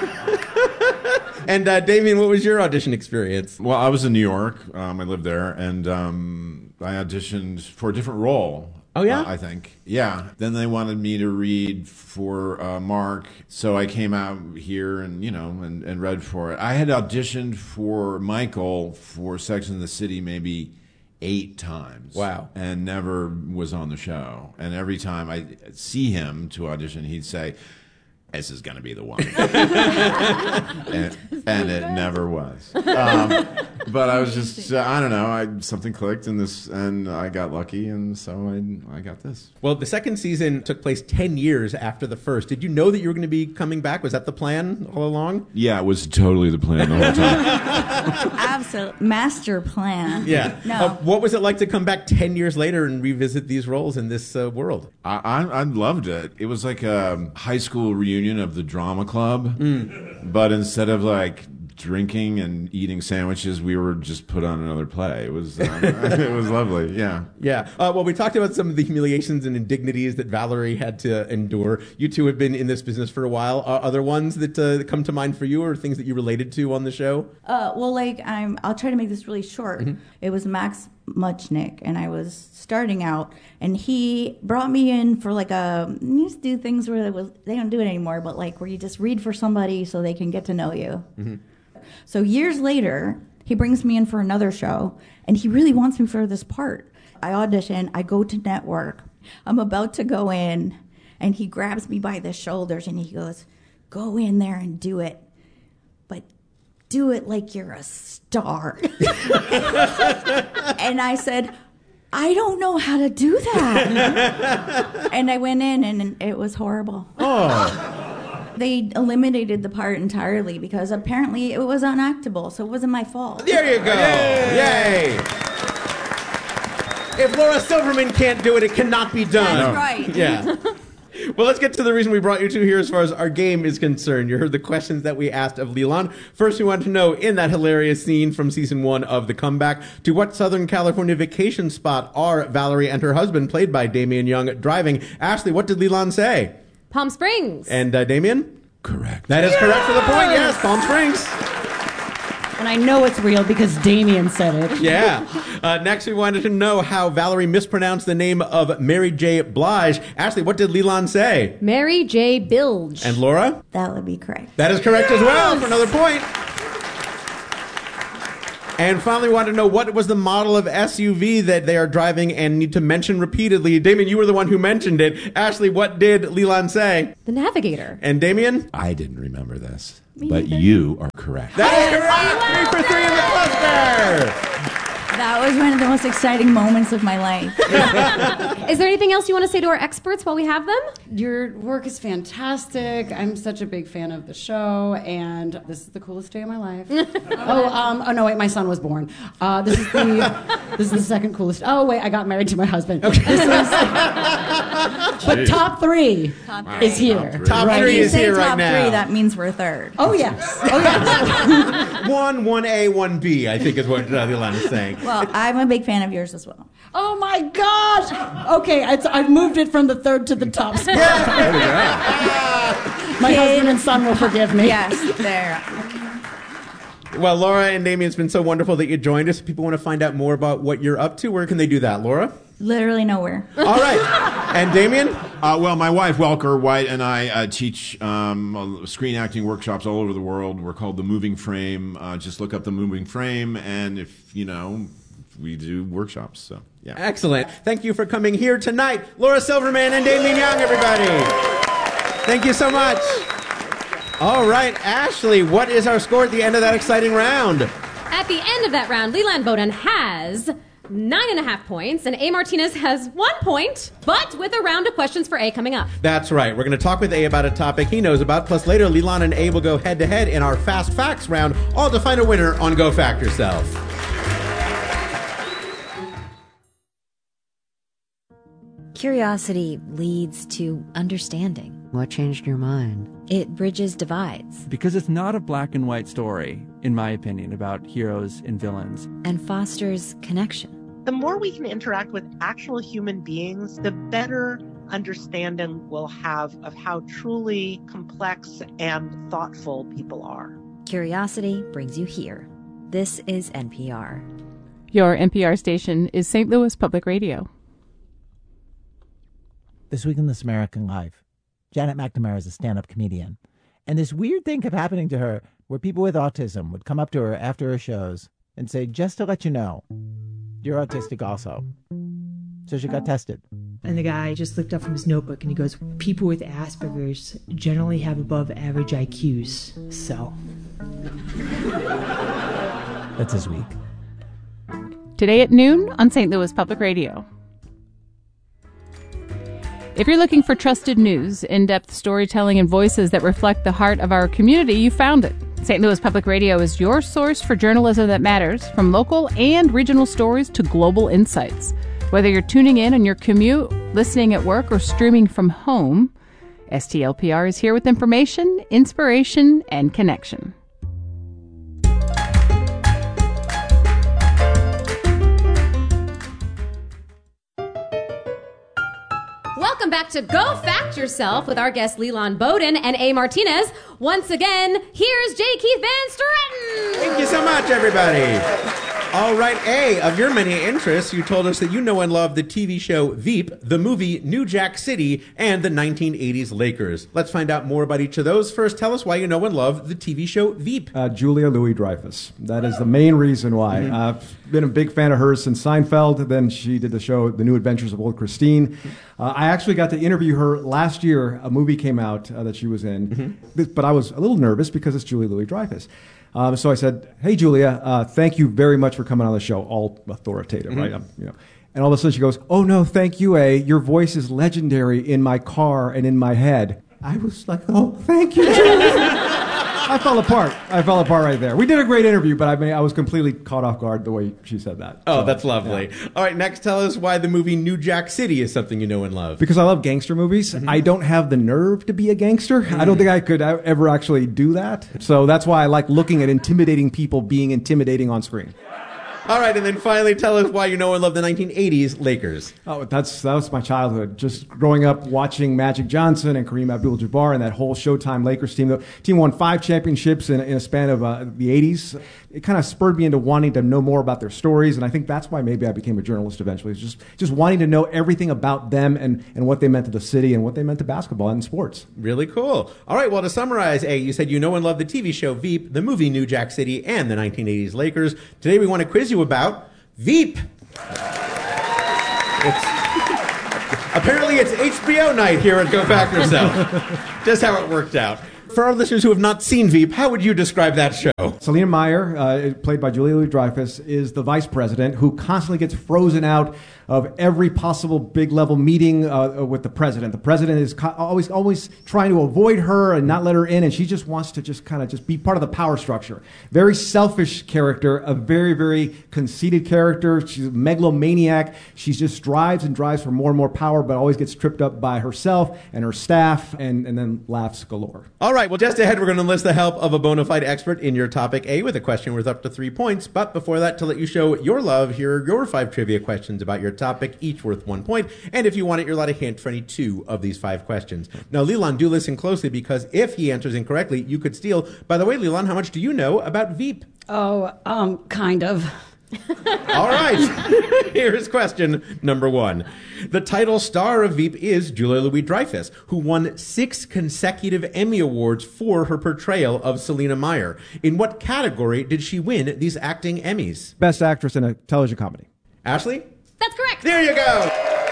And, uh, Damien, what was your audition experience? Well, I was in New York. Um, I lived there, and um, I auditioned for a different role. Oh, yeah? Uh, I think. Yeah. Then they wanted me to read for uh, Mark, so I came out here and, you know, and, and read for it. I had auditioned for Michael for Sex and the City maybe eight times. Wow. And never was on the show. And every time I see him to audition, he'd say, this is going to be the one. and, and it never was. Um, but I was just, uh, I don't know, I something clicked in this, and I got lucky, and so I, I got this. Well, the second season took place ten years after the first. Did you know that you were going to be coming back? Was that the plan all along? Yeah, it was totally the plan the whole time. Absolute master plan. Yeah. No. Uh, what was it like to come back ten years later and revisit these roles in this uh, world? I, I, I loved it. It was like a high school reunion of the drama club, mm. but instead of like drinking and eating sandwiches, we were just put on another play. It was um, it was lovely. Yeah, yeah. Uh, well, we talked about some of the humiliations and indignities that Valerie had to endure. You two have been in this business for a while. Are other ones that uh, come to mind for you, or things that you related to on the show? Uh, well, like I'm. I'll try to make this really short. Mm-hmm. It was Max Muchnick, and I was starting out, and he brought me in for like a. You used to do things where it was, they don't do it anymore, but like where you just read for somebody so they can get to know you. Mm-hmm. So years later, he brings me in for another show, and he really wants me for this part. I audition, I go to network. I'm about to go in, and he grabs me by the shoulders, and he goes, go in there and do it. But do it like you're a star. And I said, I don't know how to do that. And I went in, and it was horrible. Oh. They eliminated the part entirely because apparently it was unactable, so it wasn't my fault. There you go. Yay. Yay. If Laura Silverman can't do it, it cannot be done. That's right. Yeah. Well, let's get to the reason we brought you two here as far as our game is concerned. You heard the questions that we asked of Leland. First, we wanted to know, in that hilarious scene from season one of The Comeback, to what Southern California vacation spot are Valerie and her husband, played by Damian Young, driving? Ashley, what did Leland say? Palm Springs. And uh, Damian? Correct. That is yes! correct for the point. Yes, Palm Springs. And I know it's real because Damian said it. Yeah. Uh, next, we wanted to know how Valerie mispronounced the name of Mary J. Blige. Ashley, what did Leland say? Mary J. Bilge. And Laura? That would be correct. That is correct yes! as well, for another point. And finally, we wanted to know what was the model of S U V that they are driving and need to mention repeatedly. Damien, you were the one who mentioned it. Ashley, what did Leland say? The Navigator. And Damien? I didn't remember this, Me but either. You are correct. That is correct! Three for three in the cluster! That was one of the most exciting moments of my life. Is there anything else you want to say to our experts while we have them? Your work is fantastic. I'm such a big fan of the show, and this is the coolest day of my life. oh, um, oh no, wait, my son was born. Uh, this is the this is the second coolest. Oh wait, I got married to my husband. Okay. This is, but top three top three. is here. Top three, top right. three is here right now. Three, that means we're third. Oh yes. Oh yes. one, one A, one B. I think is what Leland is saying. Well, I'm a big fan of yours as well. Oh my gosh! Okay, it's, I've moved it from the third to the top spot. My Kid. husband and son will forgive me. Yes, there. Well, Laura and Damien, it's been so wonderful that you joined us. If people want to find out more about what you're up to, where can they do that, Laura? Literally nowhere. All right. And Damien? Uh, well, my wife, Welker White, and I uh, teach um, screen acting workshops all over the world. We're called The Moving Frame. Uh, just look up The Moving Frame, and if, you know, we do workshops, so, yeah. Excellent. Thank you for coming here tonight. Laura Silverman and Damien Young, everybody. Thank you so much. All right, Ashley, what is our score at the end of that exciting round? At the end of that round, Leland Bowden has nine and a half points, and A. Martinez has one point, but with a round of questions for A coming up. That's right. We're going to talk with A about a topic he knows about, plus later, Leland and A will go head-to-head in our Fast Facts round, all to find a winner on Go Fact Yourself. Curiosity leads to understanding. What changed your mind? It bridges divides. Because it's not a black and white story, in my opinion, about heroes and villains. And fosters connection. The more we can interact with actual human beings, the better understanding we'll have of how truly complex and thoughtful people are. Curiosity brings you here. This is N P R. Your N P R station is Saint Louis Public Radio. This week in This American Life, Janet McNamara is a stand-up comedian. And this weird thing kept happening to her where people with autism would come up to her after her shows and say, just to let you know, you're autistic also. So she got tested. And the guy just looked up from his notebook and he goes, people with Asperger's generally have above average I Qs, so. That's this week. Today at noon on Saint Louis Public Radio. If you're looking for trusted news, in-depth storytelling, and voices that reflect the heart of our community, you found it. Saint Louis Public Radio is your source for journalism that matters, from local and regional stories to global insights. Whether you're tuning in on your commute, listening at work, or streaming from home, S T L P R is here with information, inspiration, and connection. Welcome back to Go Fact Yourself with our guests Leland Bowden and A. Martinez. Once again, here's J. Keith Van Straaten. Thank you so much, everybody. All right, A, of your many interests, you told us that you know and love the T V show Veep, the movie New Jack City, and the nineteen eighties Lakers. Let's find out more about each of those. First, tell us why you know and love the T V show Veep. Uh, Julia Louis-Dreyfus. That is the main reason why. Mm-hmm. Uh, I've been a big fan of hers since Seinfeld. Then she did the show The New Adventures of Old Christine. Uh, I actually got to interview her last year. A movie came out uh, that she was in. Mm-hmm. But I was a little nervous because it's Julia Louis-Dreyfus. Um, so I said, hey, Julia, uh, thank you very much for coming on the show. All authoritative, mm-hmm. right? Um, you know. And all of a sudden she goes, oh, no, thank you, A. Your voice is legendary in my car and in my head. I was like, oh, thank you, Julia. I fell apart. I fell apart right there. We did a great interview, but I mean, I was completely caught off guard the way she said that. Oh, So, that's lovely. yeah. All right, next, tell us why the movie New Jack City is something you know and love. Because I love gangster movies. Mm-hmm. I don't have the nerve to be a gangster. I don't think I could ever actually do that. So that's why I like looking at intimidating people being intimidating on screen. All right, and then finally, tell us why you know and love the nineteen eighties Lakers. Oh, that's that was my childhood. Just growing up watching Magic Johnson and Kareem Abdul-Jabbar and that whole Showtime Lakers team. The team won five championships in, in a span of uh, the eighties. It kind of spurred me into wanting to know more about their stories, and I think that's why maybe I became a journalist eventually. It's just just wanting to know everything about them and, and what they meant to the city and what they meant to basketball and sports. Really cool. All right, well, to summarize, A, you said you know and love the T V show Veep, the movie New Jack City, and the nineteen eighties Lakers. Today we want to quiz you about Veep. It's, apparently it's H B O night here at Go Fact Yourself. Just how it worked out. For our listeners who have not seen Veep, how would you describe that show? Selena Meyer, uh, played by Julia Louis-Dreyfus, is the vice president who constantly gets frozen out of every possible big-level meeting uh, with the president. The president is co- always always trying to avoid her and not let her in, and she just wants to just kind of just be part of the power structure. Very selfish character, a very, very conceited character. She's a megalomaniac. She just drives and drives for more and more power, but always gets tripped up by herself and her staff, and, and then laughs galore. All right, well, just ahead, we're going to enlist the help of a bona fide expert in your topic A with a question worth up to three points. But before that, to let you show your love, here are your five trivia questions about your topic, each worth one point. And if you want it, you're allowed a hint for any two of these five questions. Now, Leland, do listen closely, because if he answers incorrectly, you could steal. By the way, Leland, how much do you know about Veep? Oh, um, kind of. All right. Here's question number one. The title star of Veep is Julia Louis-Dreyfus, who won six consecutive Emmy Awards for her portrayal of Selena Meyer. In what category did she win these acting Emmys? Best actress in a television comedy. Ashley? That's correct. There you go.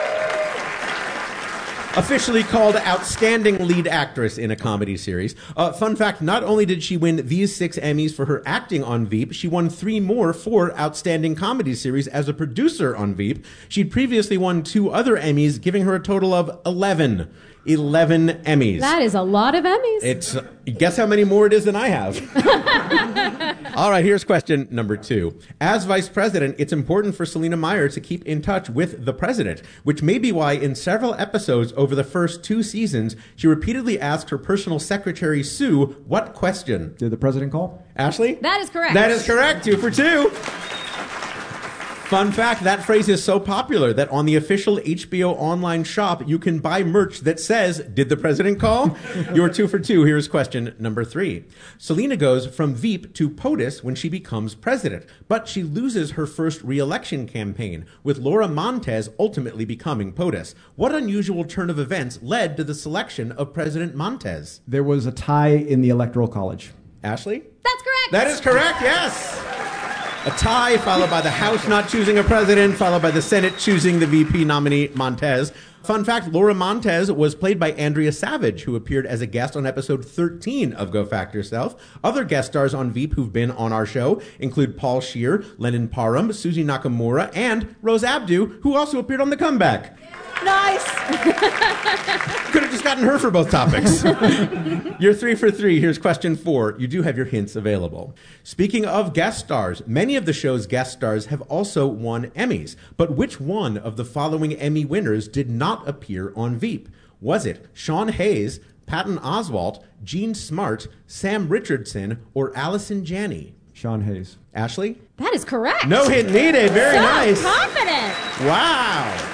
Officially called Outstanding Lead Actress in a Comedy Series. Uh, fun fact, not only did she win these six Emmys for her acting on Veep, she won three more for Outstanding Comedy Series as a producer on Veep. She'd previously won two other Emmys, giving her a total of eleven. eleven Emmys. That is a lot of Emmys. It's, uh, guess how many more it is than I have. All right, here's question number two. As vice president, it's important for Selena Meyer to keep in touch with the president, which may be why in several episodes over the first two seasons, she repeatedly asked her personal secretary, Sue, what question? Did the president call? Ashley? That is correct. That is correct. Two for two. Fun fact, that phrase is so popular that on the official H B O online shop, you can buy merch that says, did the president call? You're two for two. Here's question number three. Selena goes from Veep to POTUS when she becomes president, but she loses her first re-election campaign, with Laura Montez ultimately becoming POTUS. What unusual turn of events led to the selection of President Montez? There was a tie in the Electoral College. Ashley? That's correct. That is correct, yes. A tie, followed by the House not choosing a president, followed by the Senate choosing the V P nominee, Montez. Fun fact, Laura Montez was played by Andrea Savage, who appeared as a guest on episode thirteen of Go Fact Yourself. Other guest stars on Veep who've been on our show include Paul Scheer, Lennon Parham, Susie Nakamura, and Rose Abdu, who also appeared on The Comeback. Nice. Could have just gotten her for both topics. You're three for three. Here's question four. You do have your hints available. Speaking of guest stars, many of the show's guest stars have also won Emmys. But which one of the following Emmy winners did not appear on Veep? Was it Sean Hayes, Patton Oswalt, Gene Smart, Sam Richardson, or Allison Janney? Sean Hayes. Ashley? That is correct. No hint needed. Very so nice. confident. Wow.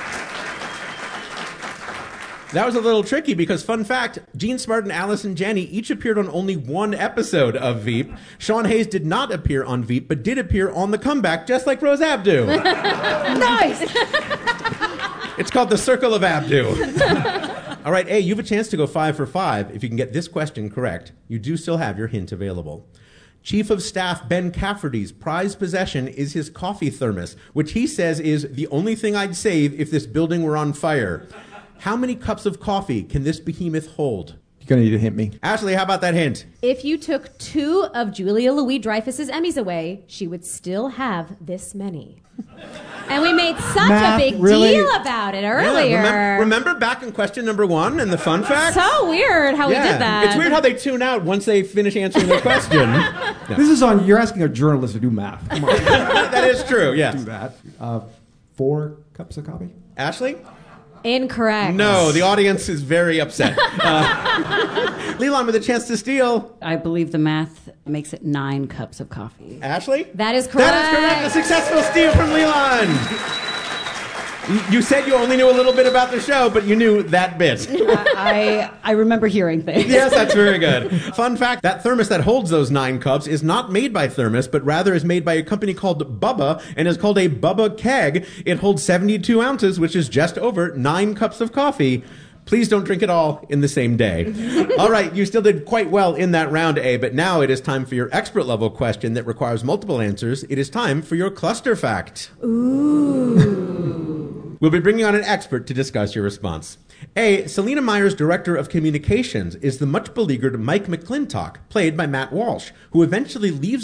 That was a little tricky because, fun fact, Gene Smart and Allison Janney each appeared on only one episode of Veep. Sean Hayes did not appear on Veep, but did appear on The Comeback, just like Rose Abdu. Nice. It's called The Circle of Abdu. All right, A, you have a chance to go five for five. If you can get this question correct, you do still have your hint available. Chief of Staff Ben Cafferty's prized possession is his coffee thermos, which he says is the only thing I'd save if this building were on fire. How many cups of coffee can this behemoth hold? You're going to need to hint me. Ashley, how about that hint? If you took two of Julia Louis-Dreyfus's Emmys away, she would still have this many. And we made such Math, a big really? deal about it earlier. Yeah, remember, remember back in question number one and the fun fact? So weird how Yeah. we did that. It's weird how they tune out once they finish answering their question. This is on, you're asking a journalist to do math. Come on. That is true, yes. Do that. Uh, four cups of coffee? Ashley? Incorrect. No, the audience is very upset. Uh, Leland with a chance to steal. I believe the math makes it nine cups of coffee. Ashley? That is correct. That is correct. A successful steal from Leland. You- You said you only knew a little bit about the show, but you knew that bit. I I remember hearing things. Yes, that's very good. Fun fact, that thermos that holds those nine cups is not made by Thermos, but rather is made by a company called Bubba and is called a Bubba Keg. It holds seventy-two ounces, which is just over nine cups of coffee. Please don't drink it all in the same day. All right, you still did quite well in that round, A, but now it is time for your expert level question that requires multiple answers. It is time for your cluster fact. Ooh. We'll be bringing on an expert to discuss your response. A. Selena Meyer's director of communications is the much beleaguered Mike McClintock, played by Matt Walsh, who eventually leaves